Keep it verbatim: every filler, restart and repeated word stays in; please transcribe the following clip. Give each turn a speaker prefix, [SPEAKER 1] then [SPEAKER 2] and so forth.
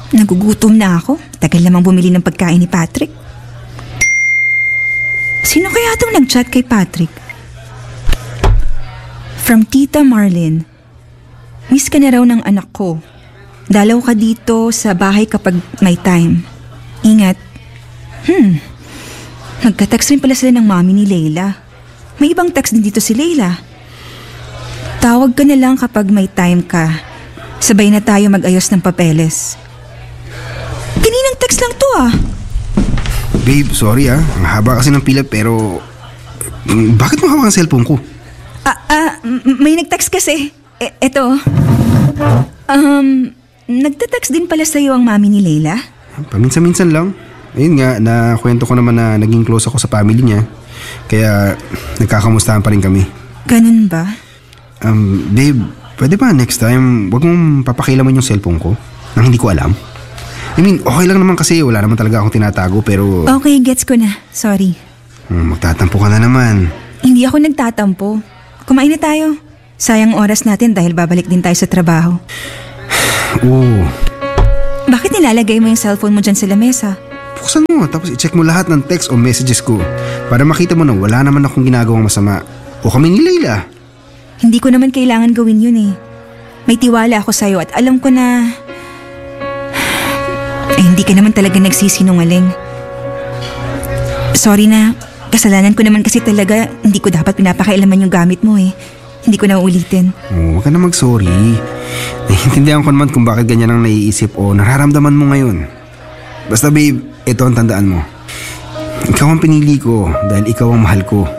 [SPEAKER 1] Nagugutom na ako. Tagal namang bumili ng pagkain ni Patrick. Sino kaya itong nag-chat kay Patrick? From Tita Marlene. Miss ka na raw ng anak ko. Dalaw ka dito sa bahay kapag may time. Ingat. Hmm. Nagka-text rin pala sila ng mami ni Leila. May ibang text din dito si Leila. Tawag ka na lang kapag may time ka. Sabay na tayo mag-ayos ng papeles. Kaninang text lang to ah.
[SPEAKER 2] Babe, sorry ah. Ang haba kasi ng pila pero... Bakit mo hawak ang cellphone ko?
[SPEAKER 1] Ah, ah, may nag-text kasi. E- eto. Um, nagte-text din pala sa'yo ang mami ni Leila?
[SPEAKER 2] Paminsan-minsan lang. Ayun nga, nakwento ko naman na naging close ako sa family niya. Kaya nagkakamustahan pa rin kami.
[SPEAKER 1] Ganun ba?
[SPEAKER 2] Um, babe, pwede ba next time wag mong papakilaman yung cellphone ko nang hindi ko alam? I mean, okay lang naman kasi wala naman talaga akong tinatago pero...
[SPEAKER 1] Okay, gets ko na. Sorry.
[SPEAKER 2] Hmm, magtatampo ka na naman.
[SPEAKER 1] Hindi ako nagtatampo. Kumain na tayo. Sayang oras natin dahil babalik din tayo sa trabaho.
[SPEAKER 2] Oo.
[SPEAKER 1] Bakit nilalagay mo yung cellphone mo dyan sa lamesa?
[SPEAKER 2] Buksan mo tapos i-check mo lahat ng text o messages ko para makita mo na wala naman akong ginagawang masama. O kami ni Leila.
[SPEAKER 1] Hindi ko naman kailangan gawin yun eh. May tiwala ako sa'yo at alam ko na... Eh, hindi ka naman talaga nagsisinungaling. Sorry na, kasalanan ko naman kasi talaga hindi ko dapat pinapakailaman yung gamit mo eh. Hindi ko na uulitin.
[SPEAKER 2] Oh, huwag ka na mag-sorry. Naiintindihan ko naman kung bakit ganyan ang naiisip o nararamdaman mo ngayon. Basta babe, ito ang tandaan mo. Ikaw ang pinili ko dahil ikaw ang mahal ko.